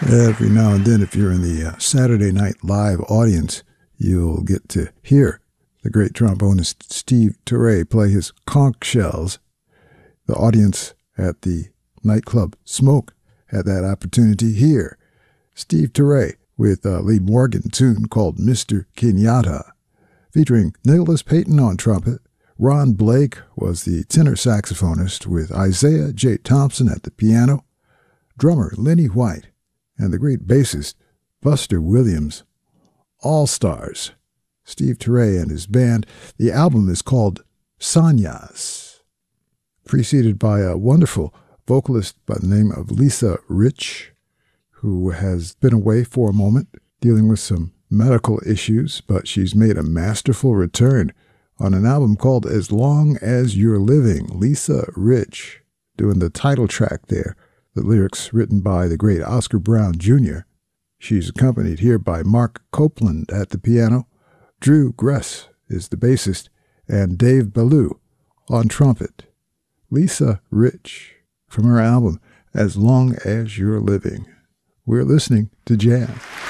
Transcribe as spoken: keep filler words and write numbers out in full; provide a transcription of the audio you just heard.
Every now and then, if you're in the uh, Saturday Night Live audience, you'll get to hear the great trombonist Steve Turre play his conch shells. The audience at the nightclub Smoke had that opportunity here. Steve Turre with a Lee Morgan tune called Mister Kenyatta, featuring Nicholas Payton on trumpet. Ron Blake was the tenor saxophonist with Isaiah J. Thompson at the piano, drummer Lenny White, and the great bassist Buster Williams. All Stars, Steve Turre and his band. The album is called Sanyas, preceded by a wonderful vocalist by the name of Lisa Rich, who has been away for a moment dealing with some medical issues, but she's made a masterful return on an album called As Long As You're Living. Lisa Rich doing the title track there, the lyrics written by the great Oscar Brown Junior She's accompanied here by Mark Copeland at the piano. Drew Gress is the bassist, and Dave Ballou on trumpet. Lisa Rich from her album As Long As You're Living. We're listening to jazz.